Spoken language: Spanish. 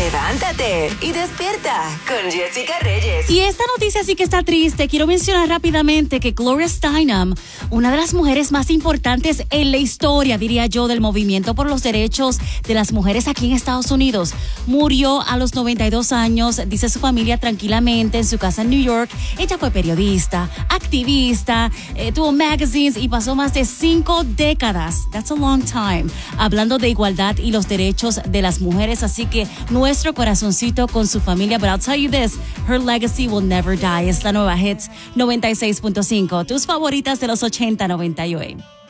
Levántate y despierta con Jessica Reyes. Y esta noticia sí que está triste. Quiero mencionar rápidamente que Gloria Steinem, una de las mujeres más importantes en la historia, diría yo, del movimiento por los derechos de las mujeres aquí en Estados Unidos, murió a los 92 años, dice su familia, tranquilamente en su casa en New York. Ella fue periodista, activista, tuvo magazines y pasó más de 5 décadas. That's a long time. Hablando de igualdad y los derechos de las mujeres. Así que nuestro corazoncito con su familia. But I'll tell you this, her legacy will never die. Es la nueva Hits 96.5. Tus favoritas de los 80-91.